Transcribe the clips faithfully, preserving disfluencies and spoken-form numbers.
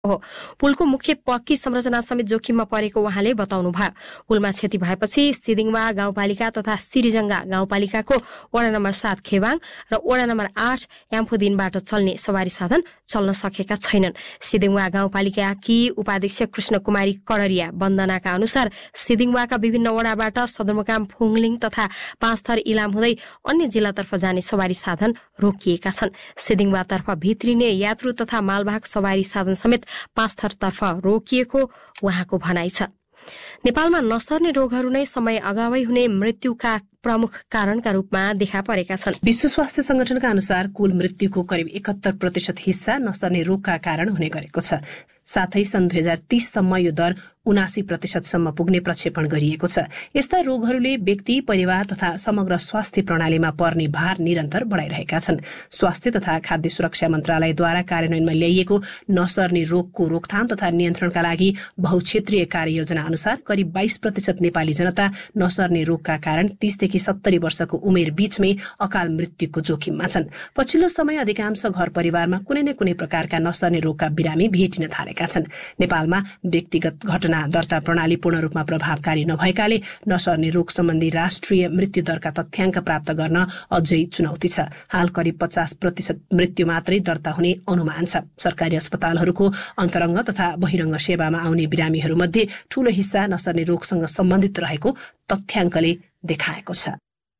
हो। पुलको मुख्य पक्की संरचना समेत जोखिममा परेको उहाँले बताउनुभयो। पुलमा क्षति भएपछि सिदिङवा गाउँपालिका तथा सिरिजंगा गाउँपालिकाको वडा नम्बर सात खेबाङ र वडा नम्बर आठ याम्फोदिनबाट चल्ने सवारी साधन चल्न सकेका छैनन्। सिदिङवा गाउँपालिकाकी उपाध्यक्ष कृष्ण कुमारी कड़रिया वन्दनाका अनुसार सिदिङवाका विभिन्न वडाबाट सदरमुकाम फुङलिङ तथा पाँचथर इलाम हुँदै अन्य जिल्लातर्फ जाने सवारी साधन रोकिएका छन्। सिदिङवातर्फ भित्रिने यात्रु तथा मालवाहक सवारी साधन समेत पाँचथरतर्फ रोकिएको उहाँको भनाइ छ। नेपालमा नसर्ने रोगहरू नै समय अगावै हुने मृत्युका प्रमुख कारणका रूपमा देखा परेका छन्। विश्व स्वास्थ्य संगठनका अनुसार कुल मृत्युको करिब एकहत्तर प्रतिशत हिस्सा नसर्ने रोगका कारण हुने गरेको छ। साथै सन् दुई हजार तीससम्म यो दर उनासी प्रतिशतसम्म पुग्ने प्रक्षेपण गरिएको छ। यस्ता रोगहरूले व्यक्ति, परिवार तथा समग्र स्वास्थ्य प्रणालीमा पर्ने भार निरन्तर बढाइरहेका छन्। स्वास्थ्य तथा खाद्य सुरक्षा मन्त्रालयद्वारा कार्यान्वयनमा ल्याइएको नसर्ने रोगको रोकथाम तथा नियन्त्रणका लागि बहुक्षेत्रीय कार्ययोजना अनुसार करिब बाइस प्रतिशत नेपाली जनता नसर्ने रोगका कारण तीसदेखि सत्तरी वर्षको उमेर बीचमै अकाल मृत्युको जोखिममा छन्। पछिल्लो समय अधिकांश घर परिवारमा कुनै न कुनै प्रकारका नसर्ने रोगका बिरामी भेटिन थालेका छन्। नेपालमा व्यक्तिगत घटना दर्ता प्रणाली पूर्ण रूपमा प्रभावकारी नभएकाले नसर्ने रोग सम्बन्धी राष्ट्रिय मृत्यु दरका तथ्याङ्क प्राप्त गर्न अझै चुनौती छ। हाल करिब पचास प्रतिशत मृत्यु मात्रै दर्ता हुने अनुमान छ। सरकारी अस्पतालहरूको अन्तरङ्ग तथा बहिरङ्ग सेवामा आउने बिरामीहरूमध्ये ठूलो हिस्सा नसर्ने रोगसँग सम्बन्धित रहेको तथ्याङ्कले देखाएको छ।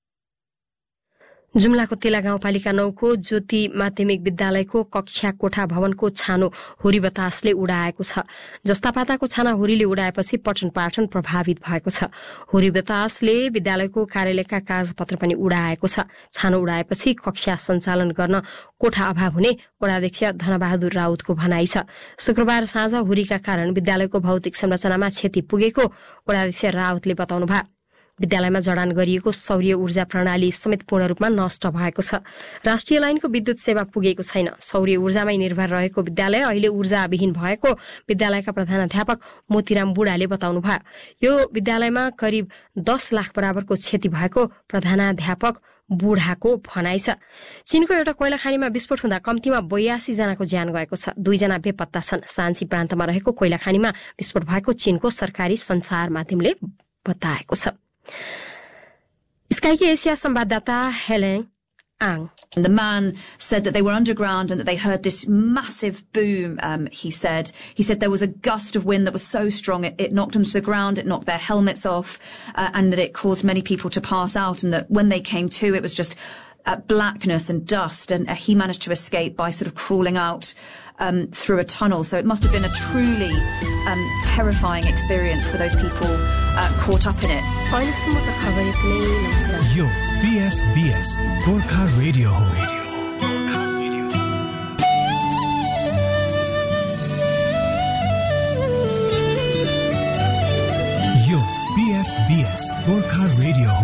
जुम्लाको तेला गाउँपालिका नौको ज्योति माध्यमिक विद्यालयको कक्षा कोठा भवनको छानो हुरी बतासले उडाएको छ। जस्तापाताको छाना हुरीले उडाएपछि पठन पाठन प्रभावित भएको छ। हुरी बतासले विद्यालयको कार्यालयका कागजपत्र पनि उडाएको छ। छानो उडाएपछि कक्षा सञ्चालन गर्न कोठा अभाव हुने वडाध्यक्ष धनबहादुर राउतको भनाइ छ। शुक्रबार साँझ हुरीका कारण विद्यालयको भौतिक संरचनामा क्षति पुगेको वडाध्यक्ष राउतले बताउनुभयो। विद्यालयमा जडान गरिएको सौर्य ऊर्जा प्रणाली समेत पूर्ण रूपमा नष्ट भएको छ। राष्ट्रिय लाइनको विद्युत सेवा पुगेको छैन। सौर्य ऊर्जामै निर्भर रहेको विद्यालय अहिले ऊर्जाविहीन भएको विद्यालयका प्रधानाध्यापक मोतीराम बुढाले बताउनुभयो। यो विद्यालयमा करिब दस लाख बराबरको क्षति भएको प्रधानाध्यापक बुढाको भनाइ छ। चीनको एउटा कोइला खानीमा विस्फोट हुँदा कम्तीमा बयासी जनाको ज्यान गएको छ। दुईजना बेपत्ता छन्। सान्सी प्रान्तमा रहेको कोइला खानीमा विस्फोट भएको चीनको सरकारी सञ्चार माध्यमले बताएको छ। स्काईकी एसिया संवाददाता Helen आङ। And the man said that they were underground and that they heard this massive boom, um, he said. He said there was a gust of wind that was so strong it, it knocked them to the ground, it knocked their helmets off, uh, and that it caused many people to pass out, and that when they came to, it was just uh, blackness and dust, and uh, he managed to escape by sort of crawling out um, through a tunnel. So it must have been a truly um, terrifying experience for those people uh, caught up in it. Yo, B F B S, Gorkha Radio ho. Yo, B F B S, Gorkha Radio.